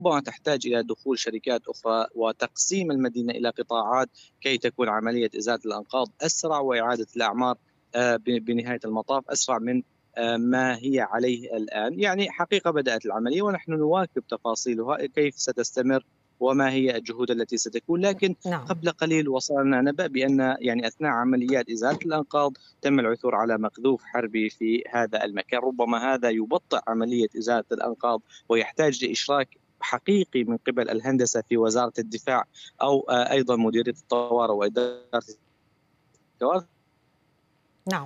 تحتاج إلى دخول شركات أخرى وتقسيم المدينة إلى قطاعات كي تكون عملية إزالة الأنقاض أسرع، وإعادة الأعمار بنهاية المطاف أسرع من ما هي عليه الآن. يعني حقيقة بدأت العملية ونحن نواكب تفاصيلها كيف ستستمر وما هي الجهود التي ستكون. لكن نعم. قبل قليل وصلنا نبأ بأن يعني أثناء عمليات إزالة الأنقاض تم العثور على مقذوف حربي في هذا المكان. ربما هذا يبطئ عملية إزالة الأنقاض ويحتاج لإشراك حقيقي من قبل الهندسة في وزارة الدفاع، أو أيضا مديرية الطوارئ وإدارة الكوارث نعم،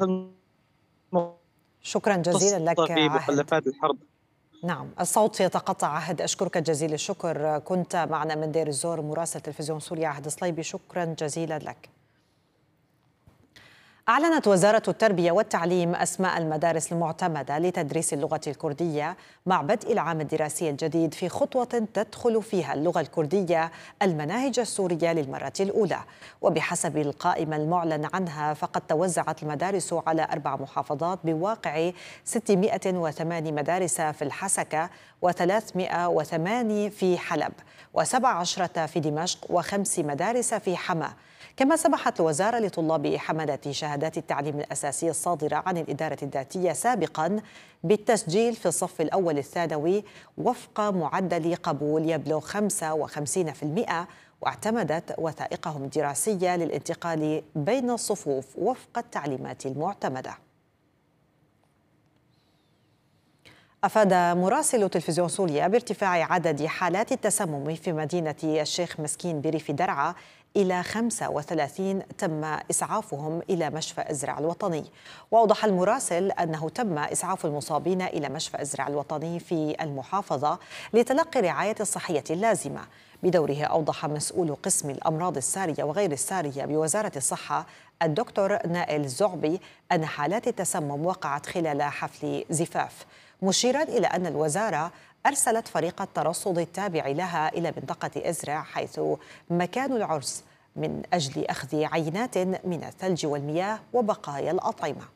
شكرا جزيلا لك في عهد. مخلفات الحرب. نعم، الصوت يتقطع عهد، أشكرك جزيل الشكر. كنت معنا من دير الزور مراسل تلفزيون سوريا عهد صليبي، شكرا جزيلا لك. أعلنت وزارة التربية والتعليم أسماء المدارس المعتمدة لتدريس اللغة الكردية مع بدء العام الدراسي الجديد، في خطوة تدخل فيها اللغة الكردية المناهج السورية للمرة الأولى. وبحسب القائمة المعلن عنها فقد توزعت المدارس على 4 محافظات بواقع 608 مدارس في الحسكة و308 في حلب و17 في دمشق و5 مدارس في حما. كما سمحت الوزارة لطلاب حملة شهادات التعليم الأساسي الصادرة عن الإدارة الذاتية سابقا بالتسجيل في الصف الأول الثانوي وفق معدل قبول يبلغ 55%، واعتمدت وثائقهم الدراسية للانتقال بين الصفوف وفق التعليمات المعتمدة. أفاد مراسل تلفزيون سوريا بارتفاع عدد حالات التسمم في مدينة الشيخ مسكين بريف درعا إلى 35 تم إسعافهم إلى مشفى أزرع الوطني. وأوضح المراسل أنه تم إسعاف المصابين إلى مشفى أزرع الوطني في المحافظة لتلقي الرعاية الصحية اللازمة. بدوره أوضح مسؤول قسم الأمراض السارية وغير السارية بوزارة الصحة الدكتور نائل زعبي أن حالات التسمم وقعت خلال حفل زفاف، مشيرا إلى أن الوزارة أرسلت فريق الترصد التابع لها إلى منطقة أزرع حيث مكان العرس من أجل أخذ عينات من الثلج والمياه وبقايا الأطعمة.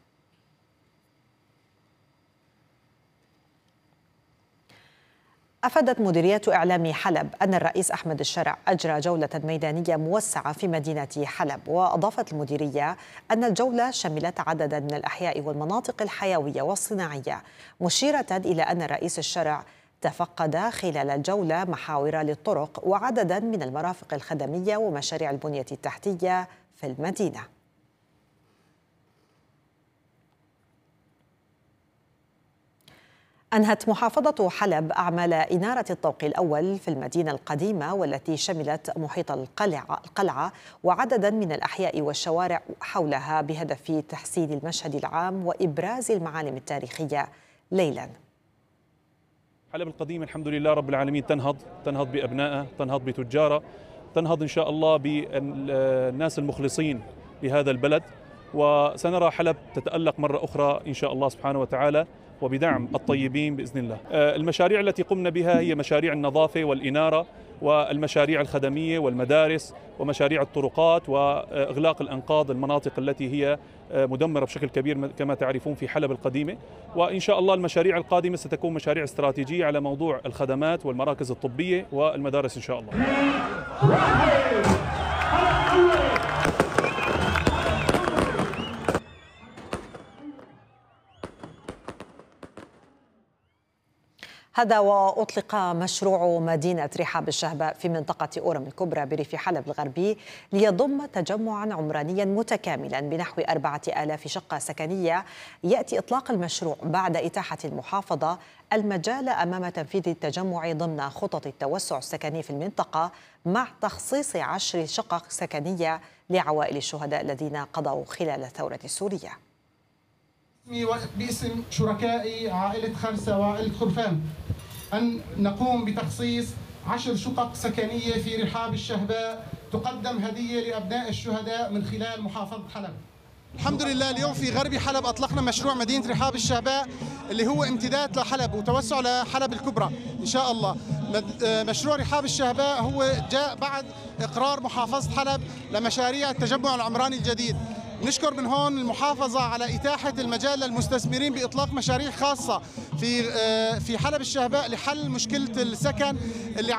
أفادت مديرية إعلام حلب أن الرئيس أحمد الشرع أجرى جولة ميدانية موسعة في مدينة حلب. وأضافت المديرية أن الجولة شملت عددا من الأحياء والمناطق الحيوية والصناعية، مشيرة إلى أن الرئيس الشرع تفقد خلال الجولة محاور للطرق وعددا من المرافق الخدمية ومشاريع البنية التحتية في المدينة. أنهت محافظة حلب أعمال إنارة الطوق الأول في المدينة القديمة، والتي شملت محيط القلعة وعددا من الأحياء والشوارع حولها بهدف تحسين المشهد العام وإبراز المعالم التاريخية ليلا. حلب القديمة الحمد لله رب العالمين تنهض بأبنائها، تنهض بتجارها، تنهض إن شاء الله بالناس المخلصين لهذا البلد. وسنرى حلب تتألق مرة أخرى إن شاء الله سبحانه وتعالى وبدعم الطيبين بإذن الله. المشاريع التي قمنا بها هي مشاريع النظافة والإنارة والمشاريع الخدمية والمدارس ومشاريع الطرقات وإغلاق الأنقاض المناطق التي هي مدمرة بشكل كبير كما تعرفون في حلب القديمة. وإن شاء الله المشاريع القادمة ستكون مشاريع استراتيجية على موضوع الخدمات والمراكز الطبية والمدارس إن شاء الله. هذا وأطلق مشروع مدينة رحاب الشهباء في منطقة أورم الكبرى بريف حلب الغربي ليضم تجمعا عمرانيا متكاملا بنحو 4000 شقة سكنية. يأتي إطلاق المشروع بعد إتاحة المحافظة المجال أمام تنفيذ التجمع ضمن خطط التوسع السكني في المنطقة، مع تخصيص 10 شقق سكنية لعوائل الشهداء الذين قضوا خلال الثورة السورية. باسم شركائي عائلة خرسة وعائلة خرفان أن نقوم بتخصيص 10 شقق سكنية في رحاب الشهباء تقدم هدية لأبناء الشهداء من خلال محافظة حلب. الحمد لله اليوم في غربي حلب أطلقنا مشروع مدينة رحاب الشهباء اللي هو امتداد لحلب وتوسع لحلب الكبرى إن شاء الله. مشروع رحاب الشهباء هو جاء بعد إقرار محافظة حلب لمشاريع التجمع العمراني الجديد. نشكر من هون المحافظة على إتاحة المجال للمستثمرين بإطلاق مشاريع خاصة في حلب الشهباء لحل مشكلة السكن اللي